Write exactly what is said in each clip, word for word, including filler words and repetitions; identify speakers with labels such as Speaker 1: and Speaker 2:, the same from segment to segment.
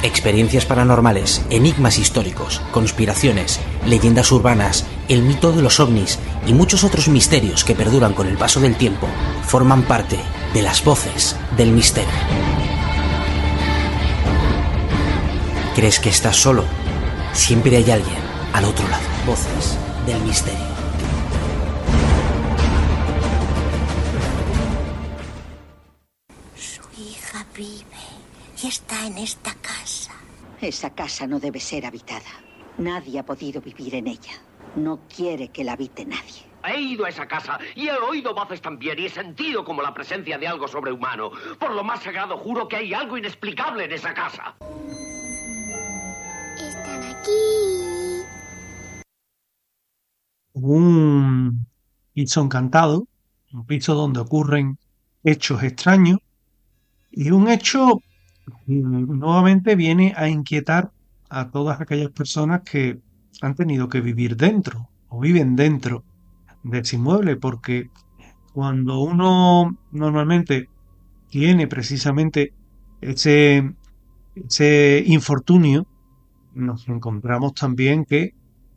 Speaker 1: Experiencias paranormales, enigmas históricos, conspiraciones, leyendas urbanas, el mito de los ovnis y muchos otros misterios que perduran con el paso del tiempo forman parte de las voces del misterio. ¿Crees que estás solo? Siempre hay alguien al otro lado. Voces del misterio.
Speaker 2: Su hija vive y está en esta casa.
Speaker 3: Esa casa no debe ser habitada. Nadie ha podido vivir en ella. No quiere que la habite nadie.
Speaker 4: He ido a esa casa y he oído voces también y he sentido como la presencia de algo sobrehumano. Por lo más sagrado juro que hay algo inexplicable en esa casa.
Speaker 2: Están aquí.
Speaker 5: Un piso encantado, un piso donde ocurren hechos extraños y un hecho que nuevamente viene a inquietar a todas aquellas personas que han tenido que vivir dentro o viven dentro de ese inmueble, porque cuando uno normalmente tiene precisamente ese, ese infortunio, nos encontramos también que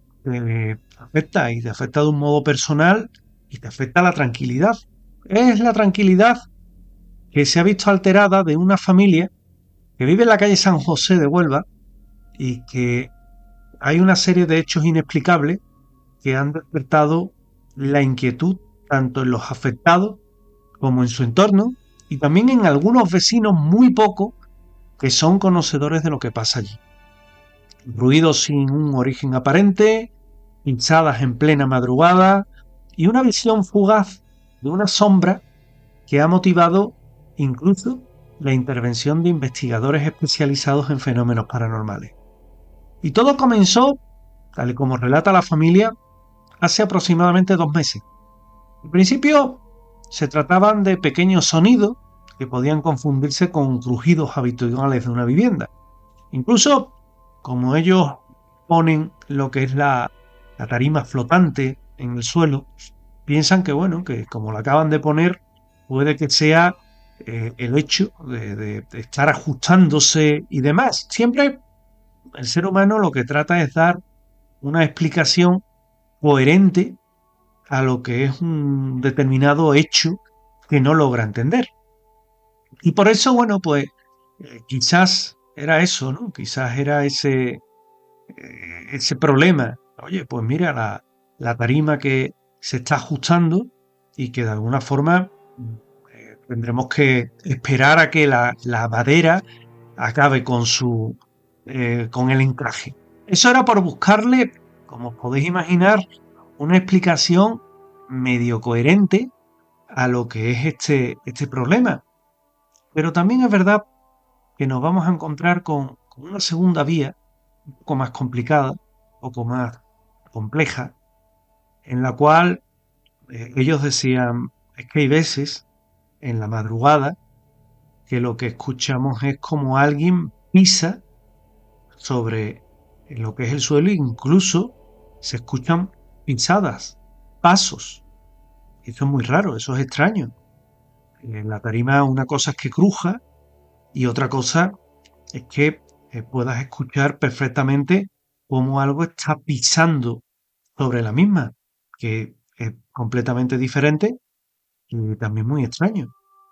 Speaker 5: te afecta y te afecta de un modo personal y te afecta la tranquilidad. Es la tranquilidad que se ha visto alterada de una familia que vive en la calle San José de Huelva y que hay una serie de hechos inexplicables que han despertado la inquietud tanto en los afectados como en su entorno y también en algunos vecinos muy pocos que son conocedores de lo que pasa allí. Ruidos sin un origen aparente, pinchadas en plena madrugada y una visión fugaz de una sombra que ha motivado incluso la intervención de investigadores especializados en fenómenos paranormales. Y todo comenzó, tal y como relata la familia, hace aproximadamente dos meses. Al principio se trataban de pequeños sonidos que podían confundirse con crujidos habituales de una vivienda. Incluso, como ellos ponen lo que es la, la tarima flotante en el suelo, piensan que, bueno, que como la acaban de poner, puede que sea eh, el hecho de, de, de estar ajustándose y demás. Siempre el ser humano lo que trata es dar una explicación coherente a lo que es un determinado hecho que no logra entender. Y por eso, bueno, pues eh, quizás era eso, ¿no? Quizás era ese, eh, ese problema. Oye, pues mira, la, la tarima que se está ajustando y que de alguna forma eh, tendremos que esperar a que la, la madera acabe con su eh, con el encaje. Eso era por buscarle, como podéis imaginar, una explicación medio coherente a lo que es este, este problema. Pero también es verdad que nos vamos a encontrar con, con una segunda vía, un poco más complicada, un poco más compleja, en la cual eh, ellos decían, es que hay veces en la madrugada que lo que escuchamos es como alguien pisa sobre lo que es el suelo, incluso se escuchan pisadas, pasos. Eso es muy raro, eso es extraño. En la tarima una cosa es que cruja y otra cosa es que eh, puedas escuchar perfectamente cómo algo está pisando sobre la misma, que es completamente diferente y también muy extraño.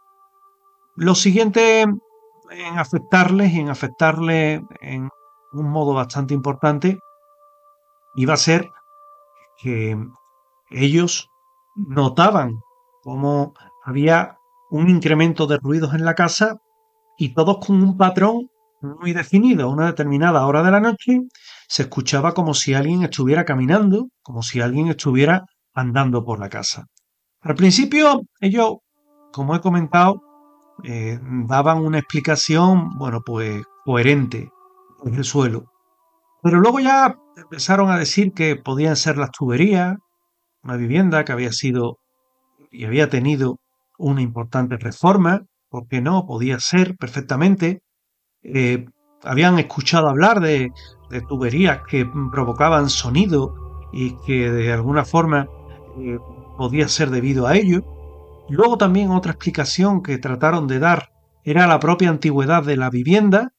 Speaker 5: Lo siguiente en afectarles y en afectarles en un modo bastante importante iba a ser que ellos notaban cómo había un incremento de ruidos en la casa y todos con un patrón muy definido. A una determinada hora de la noche se escuchaba como si alguien estuviera caminando, como si alguien estuviera andando por la casa. Al principio ellos, como he comentado, eh, daban una explicación, bueno, pues coherente en el suelo. Pero luego ya empezaron a decir que podían ser las tuberías, una vivienda que había sido y había tenido una importante reforma, ¿por qué no? Podía ser perfectamente. Eh, habían escuchado hablar de, de tuberías que provocaban sonido y que de alguna forma eh, podía ser debido a ello. Luego también otra explicación que trataron de dar era la propia antigüedad de la vivienda,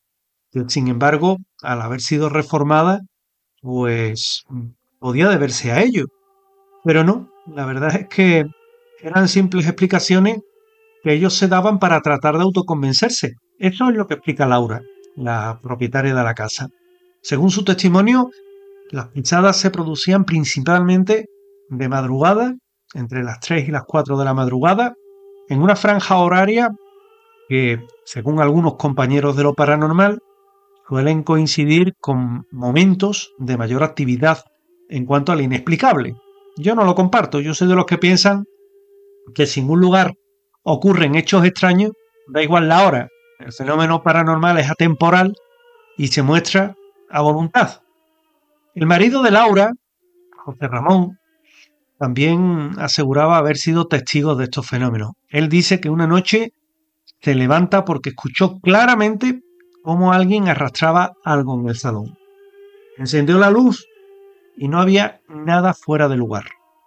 Speaker 5: que sin embargo, al haber sido reformada, pues podía deberse a ello. Pero no, la verdad es que eran simples explicaciones que ellos se daban para tratar de autoconvencerse. Eso es lo que explica Laura, la propietaria de la casa. Según su testimonio, las pichadas se producían principalmente de madrugada, entre las tres y las cuatro de la madrugada, en una franja horaria que, según algunos compañeros de lo paranormal, suelen coincidir con momentos de mayor actividad en cuanto al inexplicable. Yo no lo comparto, yo soy de los que piensan que si en un lugar ocurren hechos extraños, da igual la hora, el fenómeno paranormal es atemporal y se muestra a voluntad. El marido de Laura, José Ramón, también aseguraba haber sido testigo de estos fenómenos. Él dice que una noche se levanta porque escuchó claramente cómo alguien arrastraba algo en el salón. Encendió la luz y no había nada fuera de lugar.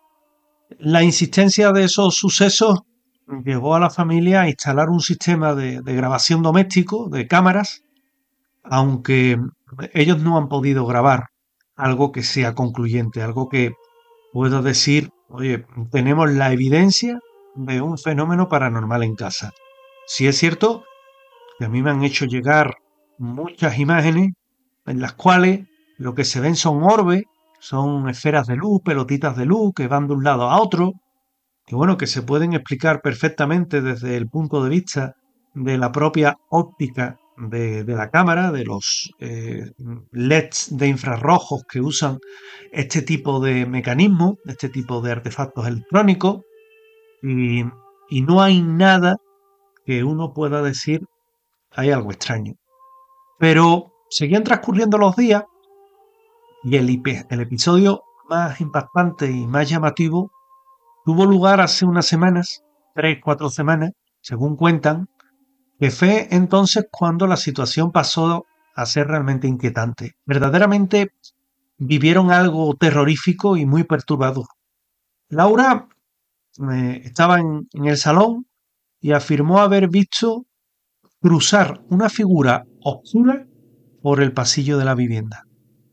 Speaker 5: La insistencia de esos sucesos llevó a la familia a instalar un sistema de, de grabación doméstico, de cámaras, aunque ellos no han podido grabar algo que sea concluyente, algo que pueda decir, oye, tenemos la evidencia de un fenómeno paranormal en casa. Sí es cierto que a mí me han hecho llegar muchas imágenes en las cuales lo que se ven son orbes, son esferas de luz, pelotitas de luz que van de un lado a otro, que bueno, que se pueden explicar perfectamente desde el punto de vista de la propia óptica de, de la cámara, de los eh, L E Ds de infrarrojos que usan este tipo de mecanismos, este tipo de artefactos electrónicos, y, y no hay nada que uno pueda decir hay algo extraño. Pero seguían transcurriendo los días y el, el episodio más impactante y más llamativo tuvo lugar hace unas semanas, tres, cuatro semanas, según cuentan, que fue entonces cuando la situación pasó a ser realmente inquietante. Verdaderamente vivieron algo terrorífico y muy perturbador. Laura eh, estaba en, en el salón y afirmó haber visto cruzar una figura oscura por el pasillo de la vivienda.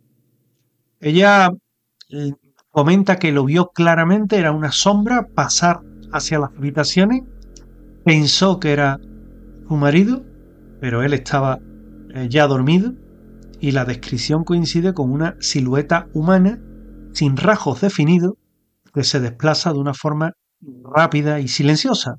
Speaker 5: Ella eh, comenta que lo vio claramente, era una sombra pasar hacia las habitaciones, pensó que era su marido, pero él estaba eh, ya dormido y la descripción coincide con una silueta humana sin rasgos definidos que se desplaza de una forma rápida y silenciosa.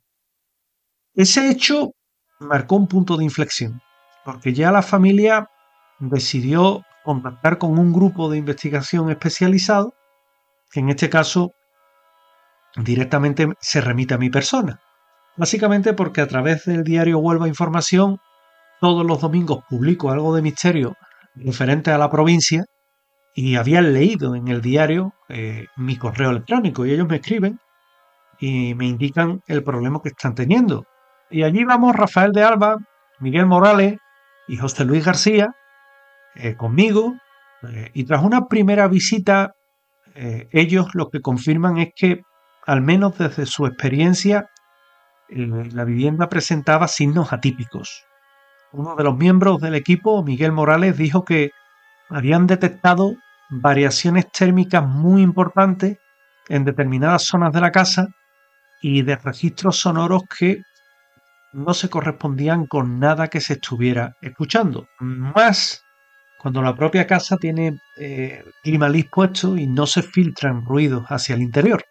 Speaker 5: Ese hecho marcó un punto de inflexión, porque ya la familia decidió contactar con un grupo de investigación especializado, que en este caso directamente se remite a mi persona. Básicamente porque a través del diario Huelva Información todos los domingos publico algo de misterio referente a la provincia y habían leído en el diario eh, mi correo electrónico y ellos me escriben y me indican el problema que están teniendo. Y allí vamos Rafael de Alba, Miguel Morales y José Luis García eh, conmigo eh, y tras una primera visita eh, ellos lo que confirman es que al menos desde su experiencia eh, la vivienda presentaba signos atípicos. Uno de los miembros del equipo, Miguel Morales, dijo que habían detectado variaciones térmicas muy importantes en determinadas zonas de la casa y de registros sonoros que no se correspondían con nada que se estuviera escuchando. Más cuando la propia casa tiene eh, climalís puesto y no se filtran ruidos hacia el interior.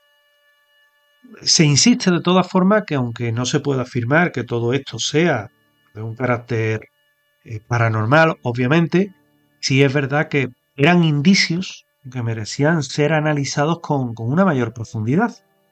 Speaker 5: Se insiste de todas formas que aunque no se pueda afirmar que todo esto sea de un carácter eh, paranormal, obviamente, sí es verdad que eran indicios que merecían ser analizados con, con una mayor profundidad.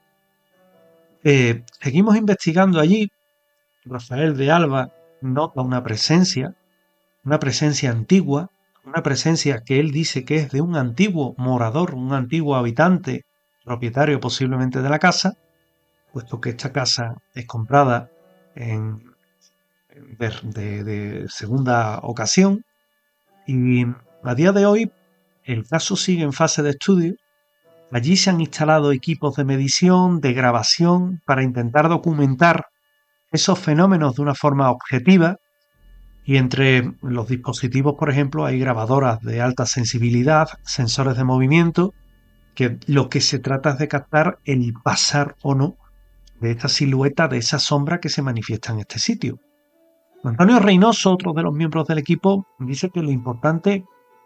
Speaker 5: Eh, seguimos investigando allí. Rafael de Alba nota una presencia, una presencia antigua, una presencia que él dice que es de un antiguo morador, un antiguo habitante, propietario posiblemente de la casa, puesto que esta casa es comprada en, de, de, de segunda ocasión y a día de hoy el caso sigue en fase de estudio. Allí se han instalado equipos de medición, de grabación para intentar documentar esos fenómenos de una forma objetiva Y entre los dispositivos, por ejemplo, hay grabadoras de alta sensibilidad, sensores de movimiento, que lo que se trata es de captar el pasar o no de esta silueta, de esa sombra que se manifiesta en este sitio. Antonio Reynoso, otro de los miembros del equipo, dice que lo importante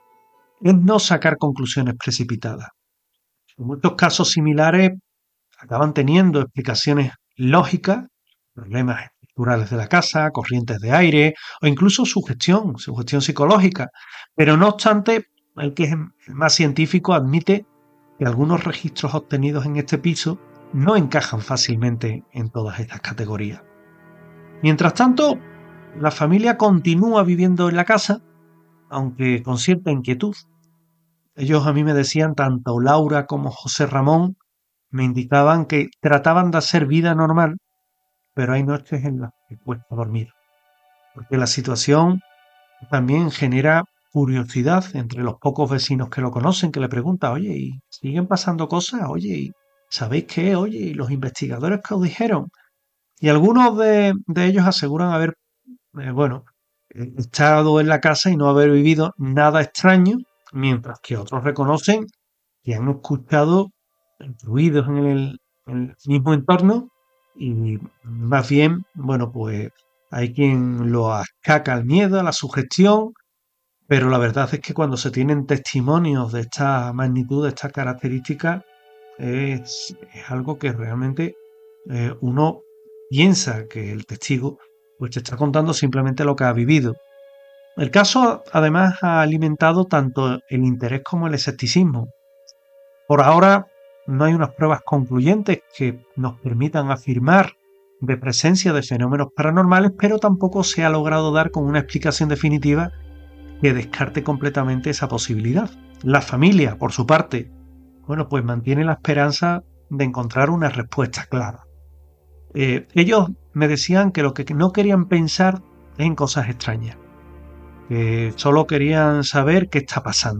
Speaker 5: es no sacar conclusiones precipitadas. En muchos casos similares acaban teniendo explicaciones lógicas, problemas estructurales de la casa, corrientes de aire o incluso sugestión, sugestión psicológica. Pero no obstante, el que es más científico admite que algunos registros obtenidos en este piso no encajan fácilmente en todas estas categorías. Mientras tanto, la familia continúa viviendo en la casa, aunque con cierta inquietud. Ellos a mí me decían, tanto Laura como José Ramón, me indicaban que trataban de hacer vida normal, pero hay noches en las que cuesta dormir. Porque la situación también genera curiosidad entre los pocos vecinos que lo conocen, que le preguntan, oye, ¿y siguen pasando cosas? Oye, ¿y sabéis qué? Oye, ¿y los investigadores que os dijeron? Y algunos de, de ellos aseguran haber, eh, bueno, estado en la casa y no haber vivido nada extraño, mientras que otros reconocen que han escuchado ruidos en el, en el mismo entorno y más bien, bueno, pues hay quien lo achaca al miedo, a la sugestión, pero la verdad es que cuando se tienen testimonios de esta magnitud, de esta característica, es, es algo que realmente eh, uno piensa que el testigo pues te está contando simplemente lo que ha vivido. El caso además ha alimentado tanto el interés como el escepticismo. Por ahora no hay unas pruebas concluyentes que nos permitan afirmar de presencia de fenómenos paranormales, pero tampoco se ha logrado dar con una explicación definitiva que descarte completamente esa posibilidad. La familia, por su parte, bueno, pues mantiene la esperanza de encontrar una respuesta clara. Eh, ellos me decían que lo que no querían pensar es en cosas extrañas, que solo querían saber qué está pasando.